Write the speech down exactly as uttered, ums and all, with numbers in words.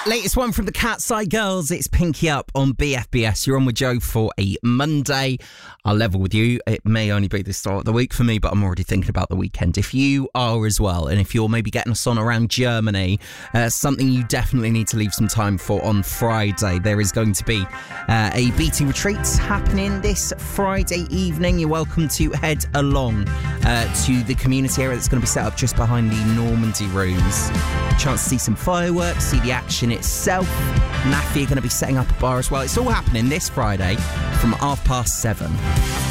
Latest one from the Cat's Eye Girls. It's Pinky Up on B F B S. You're on with Joe for a Monday. I'll level with you. It may only be the start of the week for me, but I'm already thinking about the weekend. If you are as well, and if you're maybe getting us on around Germany, uh, something you definitely need to leave some time for on Friday. There is going to be uh, a beating retreat happening this Friday evening. You're welcome to head along uh, to the community area that's going to be set up just behind the Normandy rooms. Chance to see some fireworks, see the action itself. Naffy are going to be setting up a bar as well. It's all happening this Friday from half past seven.